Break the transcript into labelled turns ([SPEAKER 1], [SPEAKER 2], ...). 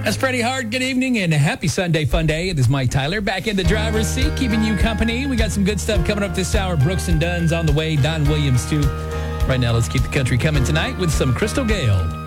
[SPEAKER 1] That's Freddie Hart. Good evening and happy Sunday fun day. It is Mike Tyler back in the driver's seat, keeping you company. We got some good stuff coming up this hour. Brooks and Dunn's on the way. Don Williams, too. Right now, let's keep the country coming tonight with some Crystal Gale.